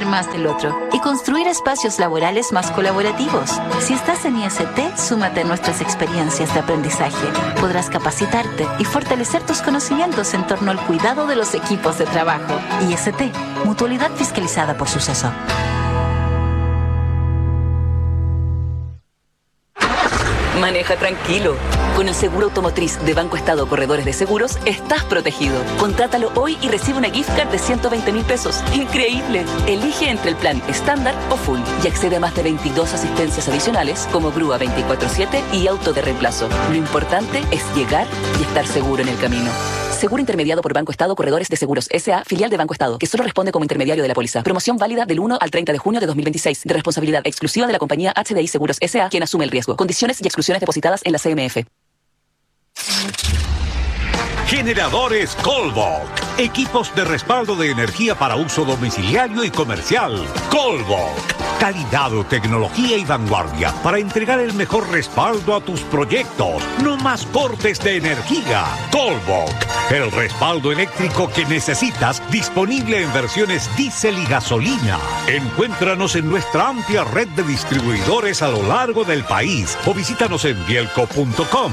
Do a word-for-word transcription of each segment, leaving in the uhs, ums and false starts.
más del otro y construir espacios laborales más colaborativos. Si estás en I S T, súmate a nuestras experiencias de aprendizaje. Podrás capacitarte y fortalecer tus conocimientos en torno al cuidado de los equipos de trabajo. I S T, Mutualidad fiscalizada por Suceso. Maneja tranquilo. Con el seguro automotriz de Banco Estado Corredores de Seguros, estás protegido. Contrátalo hoy y recibe una gift card de ciento veinte mil pesos. ¡Increíble! Elige entre el plan estándar o full y accede a más de veintidós asistencias adicionales como grúa veinticuatro siete y auto de reemplazo. Lo importante es llegar y estar seguro en el camino. Seguro intermediado por Banco Estado Corredores de Seguros S A, filial de Banco Estado, que solo responde como intermediario de la póliza. Promoción válida del uno al treinta de junio de dos mil veintiséis, de responsabilidad exclusiva de la compañía H D I Seguros S A, quien asume el riesgo. Condiciones y exclusiones depositadas en la C M F. Generadores Colvolk. Equipos de respaldo de energía para uso domiciliario y comercial. Colvolk. Calidad, tecnología y vanguardia para entregar el mejor respaldo a tus proyectos. No más cortes de energía. Colvolk. El respaldo eléctrico que necesitas, disponible en versiones diésel y gasolina. Encuéntranos en nuestra amplia red de distribuidores a lo largo del país o visítanos en bielco punto com.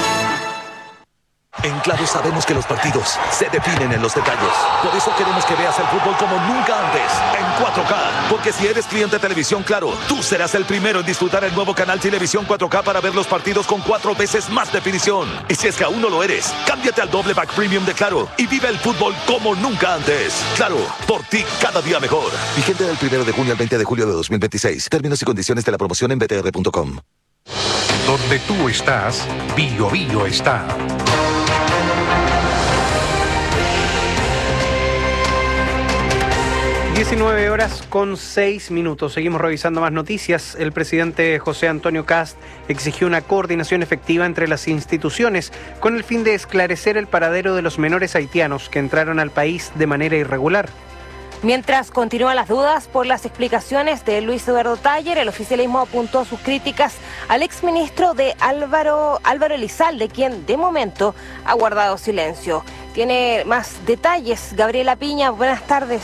En Claro sabemos que los partidos se definen en los detalles. Por eso queremos que veas el fútbol como nunca antes, en cuatro K. Porque si eres cliente de Televisión Claro, tú serás el primero en disfrutar el nuevo canal Televisión cuatro K para ver los partidos con cuatro veces más definición. Y si es que aún no lo eres, cámbiate al doble back premium de Claro y vive el fútbol como nunca antes. Claro, por ti cada día mejor. Vigente del primero de junio al veinte de julio de dos mil veintiséis. Términos y condiciones de la promoción en b t r punto com. Donde tú estás, Bio Bio está. diecinueve horas con seis minutos. Seguimos revisando más noticias. El presidente José Antonio Kast exigió una coordinación efectiva entre las instituciones con el fin de esclarecer el paradero de los menores haitianos que entraron al país de manera irregular. Mientras continúan las dudas por las explicaciones de Luis Eduardo Taller, el oficialismo apuntó sus críticas al exministro de Álvaro, Álvaro Elizalde, quien de momento ha guardado silencio. Tiene más detalles. Gabriela Piña, buenas tardes.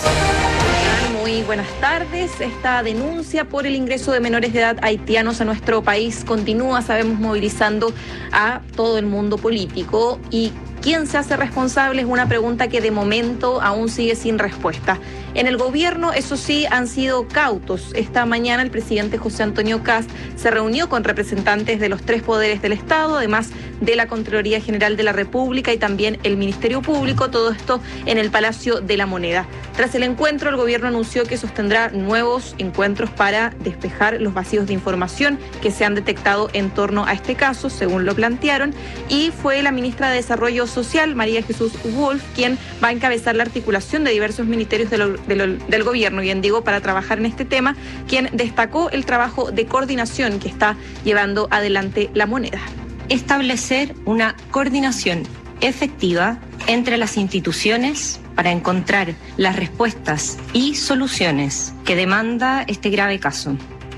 Muy buenas tardes. Esta denuncia por el ingreso de menores de edad haitianos a nuestro país continúa, sabemos, movilizando a todo el mundo político. Y ¿quién se hace responsable? Es una pregunta que de momento aún sigue sin respuesta. En el gobierno, eso sí, han sido cautos. Esta mañana el presidente José Antonio Kast se reunió con representantes de los tres poderes del Estado, además de la Contraloría General de la República y también el Ministerio Público, todo esto en el Palacio de la Moneda. Tras el encuentro, el gobierno anunció que sostendrá nuevos encuentros para despejar los vacíos de información que se han detectado en torno a este caso, según lo plantearon, y fue la ministra de Desarrollo Social, María Jesús Wolf, quien va a encabezar la articulación de diversos ministerios de lo, de lo, del gobierno, bien digo, para trabajar en este tema, quien destacó el trabajo de coordinación que está llevando adelante la Moneda. Establecer una coordinación efectiva entre las instituciones para encontrar las respuestas y soluciones que demanda este grave caso.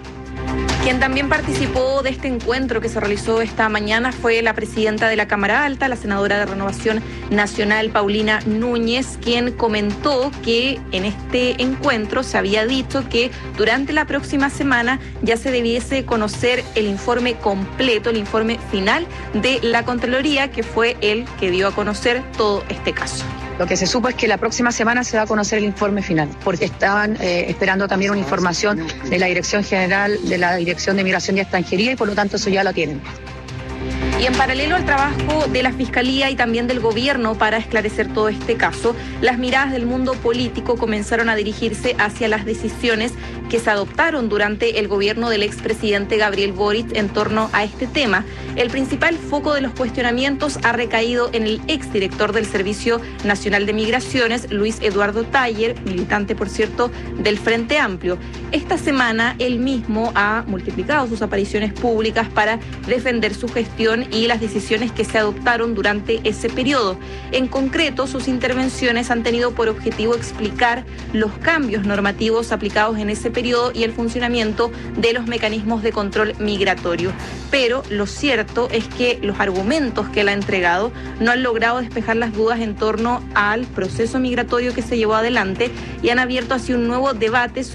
Quien también participó de este encuentro que se realizó esta mañana fue la presidenta de la Cámara Alta, la senadora de Renovación Nacional, Paulina Núñez, quien comentó que en este encuentro se había dicho que durante la próxima semana ya se debiese conocer el informe completo, el informe final de la Contraloría, que fue el que dio a conocer todo este caso. Lo que se supo es que la próxima semana se va a conocer el informe final, porque estaban eh, esperando también una información de la Dirección General, de la Dirección de Migración y Extranjería, y por lo tanto eso ya lo tienen. Y en paralelo al trabajo de la Fiscalía y también del Gobierno para esclarecer todo este caso, las miradas del mundo político comenzaron a dirigirse hacia las decisiones que se adoptaron durante el gobierno del expresidente Gabriel Boric en torno a este tema. El principal foco de los cuestionamientos ha recaído en el exdirector del Servicio Nacional de Migraciones, Luis Eduardo Taller, militante, por cierto, del Frente Amplio. Esta semana él mismo ha multiplicado sus apariciones públicas para defender su gestión y las decisiones que se adoptaron durante ese periodo. En concreto, sus intervenciones han tenido por objetivo explicar los cambios normativos aplicados en ese periodo y el funcionamiento de los mecanismos de control migratorio. Pero lo cierto es que los argumentos que él ha entregado no han logrado despejar las dudas en torno al proceso migratorio que se llevó adelante y han abierto así un nuevo debate